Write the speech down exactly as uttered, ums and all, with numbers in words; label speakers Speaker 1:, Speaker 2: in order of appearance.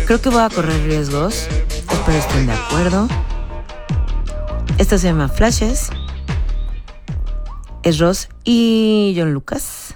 Speaker 1: Creo que voy a correr riesgos. Espero estén de acuerdo. Esto se llama Flashes. Es Ross y John Lucas.